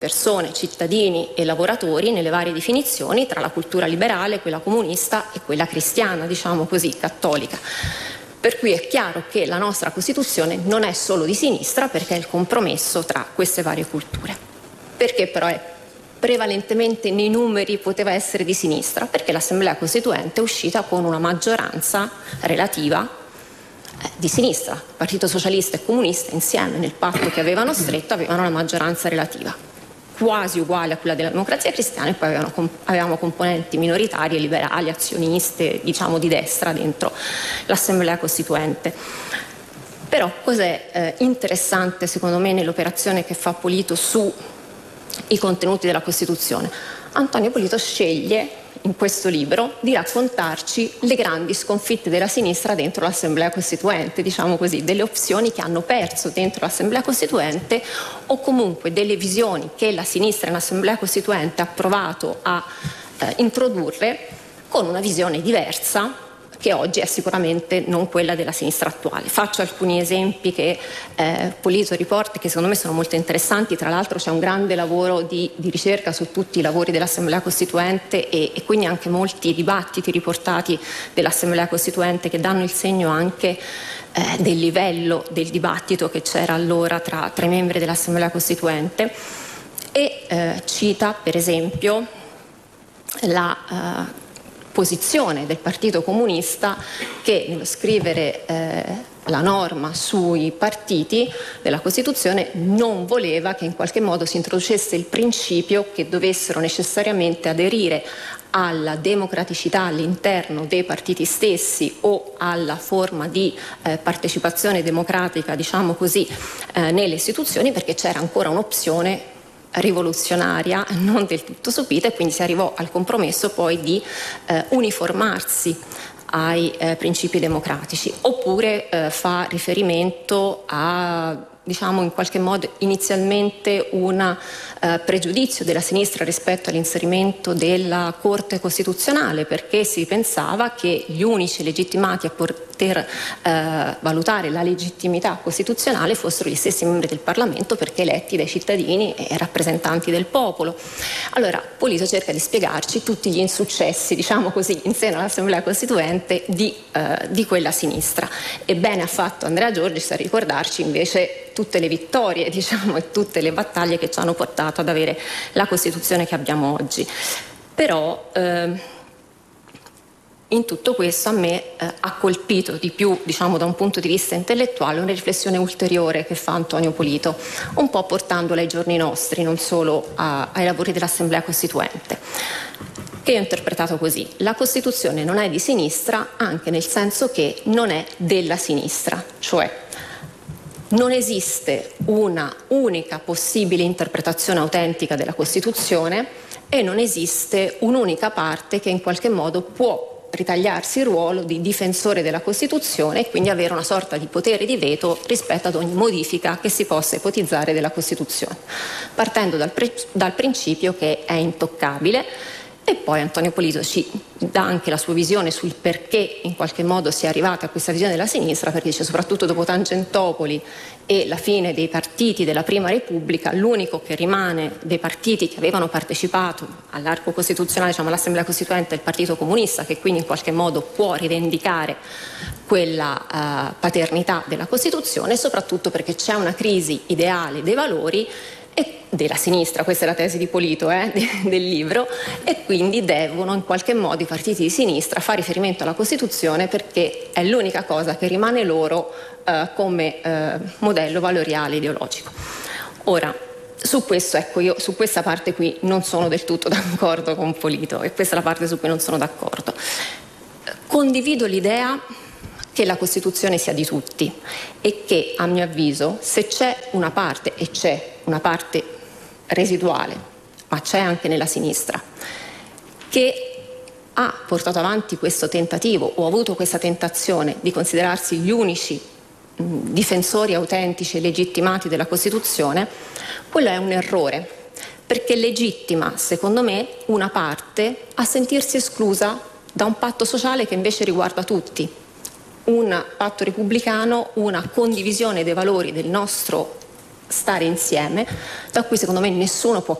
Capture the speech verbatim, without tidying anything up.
persone, cittadini e lavoratori nelle varie definizioni tra la cultura liberale, quella comunista e quella cristiana, diciamo così, cattolica. Per cui è chiaro che la nostra Costituzione non è solo di sinistra, perché è il compromesso tra queste varie culture. Perché però è prevalentemente nei numeri poteva essere di sinistra? Perché l'Assemblea Costituente è uscita con una maggioranza relativa eh, di sinistra. Il Partito Socialista e Comunista insieme nel patto che avevano stretto avevano una maggioranza relativa quasi uguale a quella della Democrazia Cristiana, e poi avevano, avevamo componenti minoritarie, liberali, azioniste, diciamo di destra dentro l'Assemblea Costituente. Però cos'è eh, interessante secondo me nell'operazione che fa Polito sui contenuti della Costituzione? Antonio Polito sceglie in questo libro di raccontarci le grandi sconfitte della sinistra dentro l'Assemblea Costituente, diciamo così, delle opzioni che hanno perso dentro l'Assemblea Costituente, o comunque delle visioni che la sinistra in Assemblea Costituente ha provato a eh, introdurre con una visione diversa, che oggi è sicuramente non quella della sinistra attuale. Faccio alcuni esempi che eh, Polito riporta, che secondo me sono molto interessanti. Tra l'altro c'è un grande lavoro di, di ricerca su tutti i lavori dell'Assemblea Costituente e, e quindi anche molti dibattiti riportati dell'Assemblea Costituente che danno il segno anche eh, del livello del dibattito che c'era allora tra, tra i membri dell'Assemblea Costituente, e eh, cita per esempio la eh, posizione del Partito Comunista, che nello scrivere eh, la norma sui partiti della Costituzione non voleva che in qualche modo si introducesse il principio che dovessero necessariamente aderire alla democraticità all'interno dei partiti stessi o alla forma di eh, partecipazione democratica, diciamo così, eh, nelle istituzioni, perché c'era ancora un'opzione rivoluzionaria non del tutto sopita, e quindi si arrivò al compromesso poi di eh, uniformarsi ai eh, principi democratici. Oppure eh, fa riferimento a, diciamo in qualche modo, inizialmente un eh, pregiudizio della sinistra rispetto all'inserimento della Corte Costituzionale, perché si pensava che gli unici legittimati a poter eh, valutare la legittimità costituzionale fossero gli stessi membri del Parlamento, perché eletti dai cittadini e rappresentanti del popolo. Allora Polito cerca di spiegarci tutti gli insuccessi, diciamo così, in seno all'Assemblea Costituente di, eh, di quella sinistra. E bene ha fatto Andrea Giorgis a ricordarci invece tutte le vittorie, diciamo, e tutte le battaglie che ci hanno portato ad avere la Costituzione che abbiamo oggi. Però eh, in tutto questo a me eh, ha colpito di più, diciamo da un punto di vista intellettuale, una riflessione ulteriore che fa Antonio Polito, un po' portandola ai giorni nostri, non solo a, ai lavori dell'Assemblea Costituente, che io ho interpretato così: la Costituzione non è di sinistra anche nel senso che non è della sinistra, cioè non esiste una unica possibile interpretazione autentica della Costituzione e non esiste un'unica parte che in qualche modo può ritagliarsi il ruolo di difensore della Costituzione e quindi avere una sorta di potere di veto rispetto ad ogni modifica che si possa ipotizzare della Costituzione, partendo dal, pre- dal principio che è intoccabile. E poi Antonio Polito ci dà anche la sua visione sul perché in qualche modo si è arrivata a questa visione della sinistra, perché dice soprattutto dopo Tangentopoli e la fine dei partiti della Prima Repubblica, l'unico che rimane dei partiti che avevano partecipato all'arco costituzionale, diciamo all'Assemblea Costituente, è il Partito Comunista, che quindi in qualche modo può rivendicare quella uh, paternità della Costituzione, soprattutto perché c'è una crisi ideale dei valori e della sinistra, questa è la tesi di Polito eh, del libro, e quindi devono in qualche modo i partiti di sinistra fare riferimento alla Costituzione, perché è l'unica cosa che rimane loro eh, come eh, modello valoriale ideologico. Ora, su questo, ecco, io su questa parte qui non sono del tutto d'accordo con Polito, e questa è la parte su cui non sono d'accordo. Condivido l'idea che la Costituzione sia di tutti e che, a mio avviso, se c'è una parte, e c'è una parte residuale, ma c'è anche nella sinistra, che ha portato avanti questo tentativo o ha avuto questa tentazione di considerarsi gli unici mh, difensori autentici e legittimati della Costituzione, quello è un errore, perché legittima, secondo me, una parte a sentirsi esclusa da un patto sociale che invece riguarda tutti. Un patto repubblicano, una condivisione dei valori del nostro stare insieme, da cui secondo me nessuno può